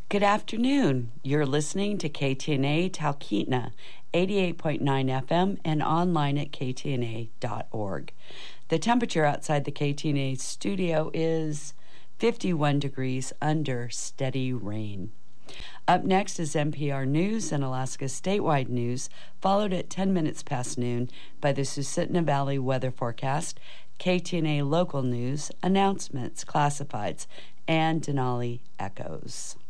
Good afternoon. You're listening to KTNA Talkeetna, 88.9 FM and online at ktna.org. The temperature outside the KTNA studio is 51 degrees under steady rain. Up next is NPR News and Alaska's statewide news, followed at 10 minutes past noon by the Susitna Valley weather forecast, KTNA local news, announcements, classifieds, and Denali Echoes.